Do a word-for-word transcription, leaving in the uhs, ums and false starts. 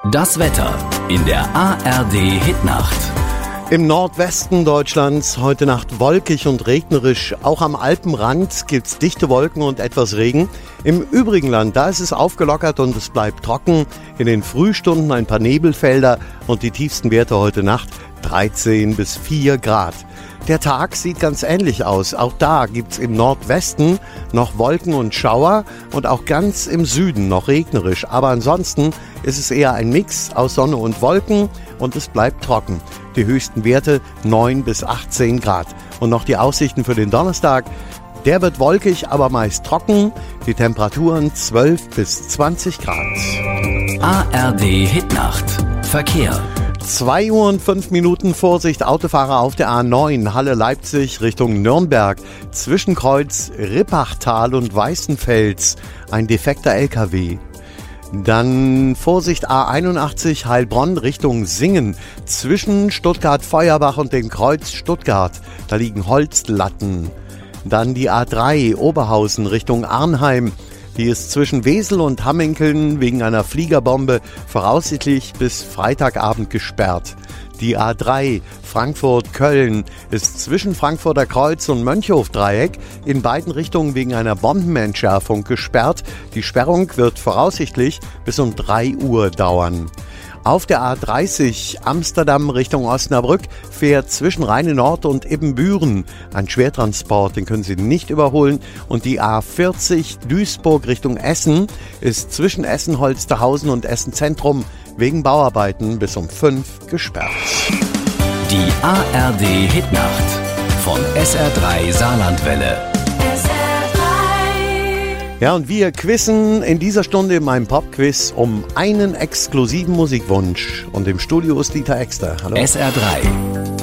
Das Wetter in der A R D-Hitnacht. Im Nordwesten Deutschlands heute Nacht wolkig und regnerisch. Auch am Alpenrand gibt's dichte Wolken und etwas Regen. Im übrigen Land, da ist es aufgelockert und es bleibt trocken. In den Frühstunden ein paar Nebelfelder und die tiefsten Werte heute Nacht dreizehn bis vier Grad. Der Tag sieht ganz ähnlich aus. Auch da gibt's im Nordwesten noch Wolken und Schauer und auch ganz im Süden noch regnerisch. Aber ansonsten ist es eher ein Mix aus Sonne und Wolken und es bleibt trocken. Die höchsten Werte neun bis achtzehn Grad. Und noch die Aussichten für den Donnerstag. Der wird wolkig, aber meist trocken. Die Temperaturen zwölf bis zwanzig Grad. A R D-Hitnacht. Verkehr. zwei Uhr und fünf Minuten Vorsicht, Autofahrer auf der A neun, Halle-Leipzig Richtung Nürnberg. Zwischen Kreuz Rippachtal und Weißenfels ein defekter L K W. Dann Vorsicht A einundachtzig Heilbronn Richtung Singen. Zwischen Stuttgart-Feuerbach und dem Kreuz Stuttgart, da liegen Holzlatten. Dann die A drei Oberhausen Richtung Arnheim. Die ist zwischen Wesel und Hamminkeln wegen einer Fliegerbombe voraussichtlich bis Freitagabend gesperrt. Die A drei Frankfurt-Köln ist zwischen Frankfurter Kreuz und Mönchhof-Dreieck in beiden Richtungen wegen einer Bombenentschärfung gesperrt. Die Sperrung wird voraussichtlich bis um drei Uhr dauern. Auf der A dreißig Amsterdam Richtung Osnabrück fährt zwischen Rheine Nord und Ibbenbüren ein Schwertransport, den können Sie nicht überholen. Und die A vierzig Duisburg Richtung Essen ist zwischen Essen-Holsterhausen und Essen Zentrum wegen Bauarbeiten bis um fünf gesperrt. Die A R D-Hitnacht von S R drei Saarlandwelle. Ja, und wir quizzen in dieser Stunde in meinem Pop-Quiz um einen exklusiven Musikwunsch. Und im Studio ist Dieter Exter. Hallo. S R drei.